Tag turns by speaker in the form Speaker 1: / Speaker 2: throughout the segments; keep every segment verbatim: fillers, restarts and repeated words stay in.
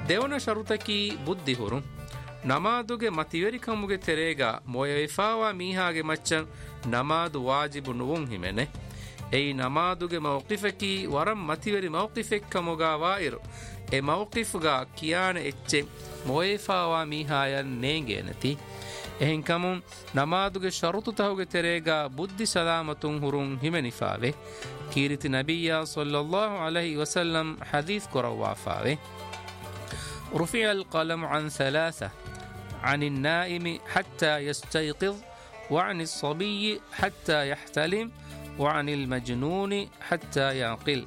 Speaker 1: දෙවන ශරුතකි බුද්ධි හුරු ನಮಾದುಗೆ ಮತಿವೆರಿಕಮುಗೆ ತೆರೇಗ ಮೊಯವಿಫಾವಾ ಮೀಹಾಗೆ ಮಚ್ಚಂ ನಮಾದು ವಾಜಿಬು ನುವುಂ ಹಿಮೆನೆ ಎಯಿ ನಮಾದುಗೆ ಮೌಕಿಫಕಿ ವರಂ ಮತಿವೆರಿ ಮೌಕಿಫೆಕ್ಕಮುಗಾ ವಾಯಿರು ಎ ಮೌಕಿಫುಗಾ ಕಿಯಾನೆ ಎಚ್ಚೆ ಮೊಯವಿಫಾವಾ ಮೀಹಾಯನ್ ನೇಂಗೇನತಿ ಎಹಿಂ ಕಮುಂ ನಮಾದುಗೆ ಶರುತು ತಹುಗೆ ತೆರೇಗ ಬುದ್ಧಿ ಸಲಾಮತುಂ ಹುರುಂ ಹಿಮೆನಿಫಾವೆ ಕೀರಿತಿ ನಬಿಯ ಸಲ್ಲಲ್ಲಾಹು ಅಲೈಹಿ ವಸಲ್ಲಂ ಹದೀಸ್ ಕೊರವಾಫಾವೆ رفع القلم عن ثلاثة عن النائم حتى يستيقظ وعن الصبي حتى يحتلم وعن المجنون حتى يعقل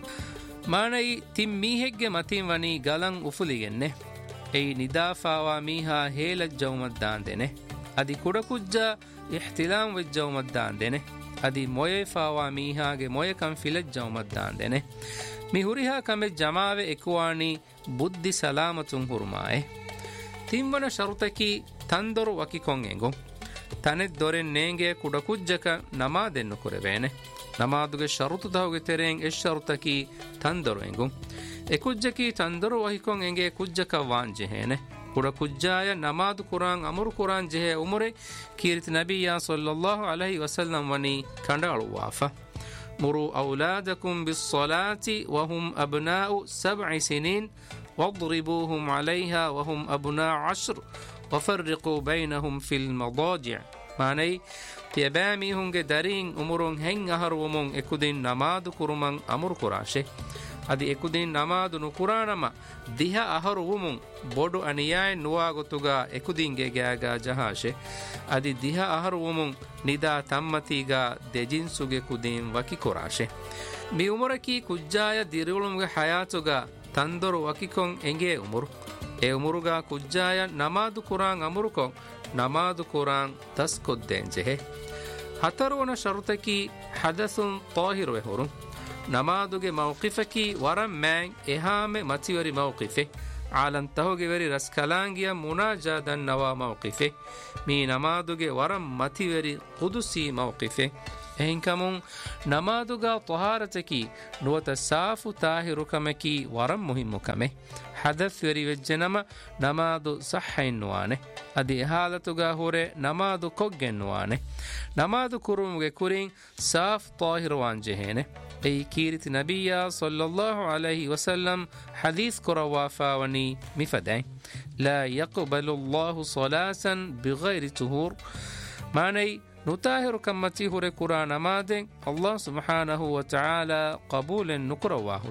Speaker 1: ماني تميهج متين وني غلن افليگنه اي ندافا وميها هيل الجومدان دنه ادي كودكوجا احتلام والجومدان دنه ادي مويفا وميها ge moyekam fil الجومدان دنه mi huriha kame jamaave ekwani buddhi salamatun hurmae timwana sharutaki tandoru wakikon engo tane doren nenge kudakujjaka namadennu kurevene namaduge sharutu dahuge tereng es sharutaki tandoru engo ekujjaki tandoru wakikon enge kujjaka wanjehene kudakujjaya namadu quran amuru quran jehe umure kirit nabiyya sallallahu alaihi wasallam wani kandalu wafa مروا أولادكم بالصلاة وهم أبناء سبع سنين واضربوهم عليها وهم أبناء عشر وفرقوا بينهم في المضاجع معني تيبامي هنگ دارين أمرون هنگ أهرومون اكدين نماد كرمان أمر كراشه adi ekudin namadu nukuranama diha aharuwumun bodu aniyai nuwagotuga ekudinge gaga jahashe adi diha aharuwumun nida tammatiga dejinsuge kudin waki korashe mi umuraki kujjaya dirulumge hayatuga tandoru wakikon enge umur e umuruga kujjaya namadu kuran amurukon namadu kuran taskoddenjehe hataruna sharutaki hadathun tahiru ehurun ನಮಾದುಗೆ ಮೌಕಿಫಕಿ ವರಂ ಮ್ಯಾಂಗ್ ಎಹಾಮೆ ಮತಿವರಿ ಮೌಕಿಫೆ ಆಲಂ ತಹುಗೆ ವೆರಿ ರಸ್ಕಲಾಂಗಿಯ ಮುನಾಜಾದನ್ ನವಾ ಮೌಕಿಫೆ ಮೀ ನಮಾದುಗೆ ವರಂ ಮತಿವರಿ ಕುದುಸಿ ಮೌಕಿಫೆ ಎಹಿಂಕಮುಂ ನಮಾದುಗ ತೊಹಾರತಕಿ ನುವತ ಸಾಫು ತಾಹಿರು ಕಮಕಿ ವರಂ ಮುಹಿಮ್ಮು ಕಮೆ ಹದಫ್ ವೆರಿ ವೆಜ್ಜನಮ ನಮಾದು ಸಹೈನ್ನುವಾನೆ ಅದಿ ಹಾಲತುಗ ಹೊರೆ ನಮಾದು ಕೊಗ್ಗೆನ್ನುವಾನೆ ನಮಾದು ಕುರುಮುಗೆ ಕುರಿಂ ಸಾಫ್ ತಾಹಿರುವಾನ್ ಜೆಹೇನೆ اي كيرت نبي صلى الله عليه وسلم حديث كروافا وني مفدين لا يقبل الله صلاة بغير طهور معني نطاهر كمتي هر قرآن مادن الله سبحانه وتعالى قبول نكرواه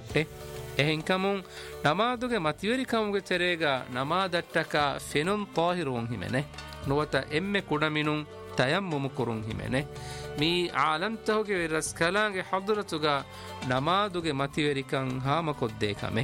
Speaker 1: اهن كمون نمادوغ متيوري كموغ تريغا نمادتك فنن طاهرون همنه نوتا ام كدمنون تيمم كرون همنه می عالم تهوگه رسکلانگه حضرتوگا نمادوگه متیوریکن هام کده کمه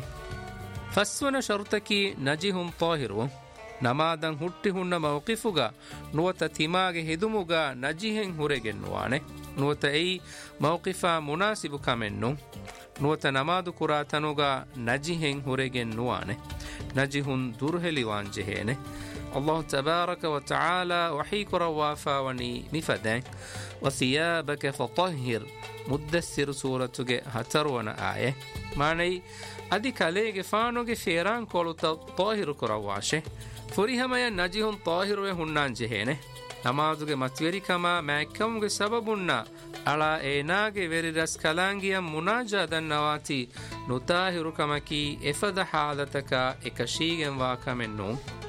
Speaker 1: فسون شرطکی نجیهم طاهرو نمادن ಹುಟ್ಟಿ ಹುಣ್ಣ ಮೌಕಿಫುಗ ನುವತ ತಿಮಾಗೆ ಹೆದುಮುಗ ನಜಿಹೆನ್ ಹುರೆಗೆನ್ನುವಾನೆ ನುವತ ei ಮೌಕಿಫಾ ಮುನಾಸಿಬು ಕಮೆನ್ನು ನುವತ ನಮಾದು ಕುರಾತನುಗ ನಜಿಹೆನ್ ಹುರೆಗೆನ್ನುವಾನೆ ನಜಿಹುನ್ ದುರ್ಹೆಲಿವಾನ್ ಜೆಹೇನೆ الله تبارك وتعالى وحيك روافا وني مفدان وثيابك فطهر مدثر سورة هترون آية معني أدي كاليغ فانوغ فيران كولو طاهر كرواشه فريهما ينجيهم طاهر وهنان جهينه نمازوغ متوري كما ماكموغ سببنا على ايناغ ويري رسكالانگيا مناجادا نواتي نطاهر كما كي افد حالتك اكشيغن واكمنو